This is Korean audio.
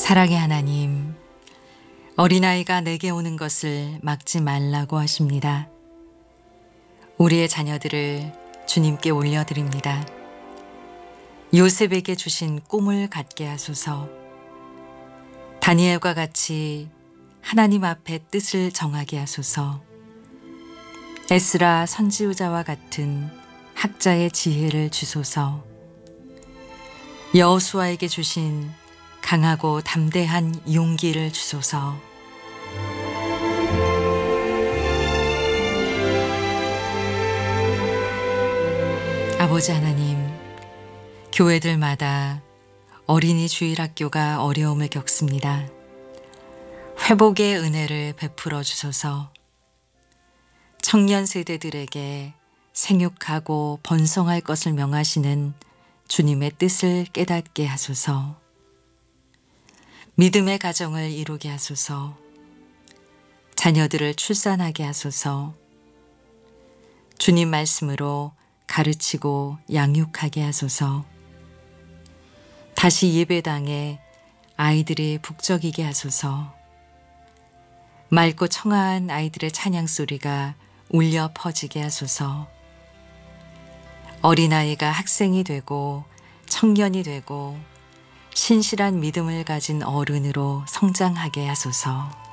사랑의 하나님, 어린아이가 내게 오는 것을 막지 말라고 하십니다. 우리의 자녀들을 주님께 올려드립니다. 요셉에게 주신 꿈을 갖게 하소서. 다니엘과 같이 하나님 앞에 뜻을 정하게 하소서. 에스라 선지후자와 같은 학자의 지혜를 주소서. 여호수아에게 주신 강하고 담대한 용기를 주소서. 아버지 하나님, 교회들마다 어린이 주일학교가 어려움을 겪습니다. 회복의 은혜를 베풀어 주소서. 청년 세대들에게 생육하고 번성할 것을 명하시는 주님의 뜻을 깨닫게 하소서. 믿음의 가정을 이루게 하소서. 자녀들을 출산하게 하소서. 주님 말씀으로 가르치고 양육하게 하소서. 다시 예배당에 아이들이 북적이게 하소서. 맑고 청아한 아이들의 찬양 소리가 울려 퍼지게 하소서. 어린아이가 학생이 되고 청년이 되고 신실한 믿음을 가진 어른으로 성장하게 하소서.